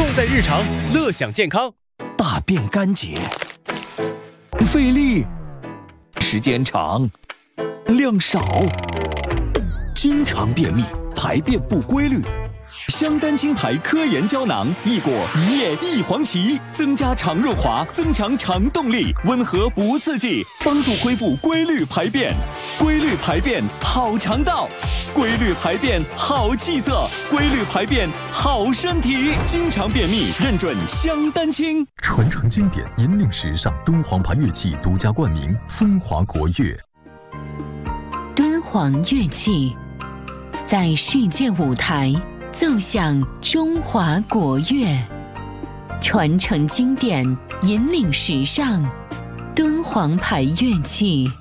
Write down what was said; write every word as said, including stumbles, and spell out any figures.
用在日常，乐享健康。 大便干结，费力，时间长，量少，经常便秘，排便不规律。香丹青牌科研胶囊，益果一叶一黄芪，增加肠润滑，增强肠动力，温和不刺激，帮助恢复规律排便。规律排便好肠道，规律排便好气色，规律排便好身体。经常便秘，认准香丹青。 传承经典，引领时尚，敦煌牌乐器独家冠名，风华国乐。 敦煌乐器在世界舞台奏响中华国乐，传承经典，引领时尚，敦煌牌乐器。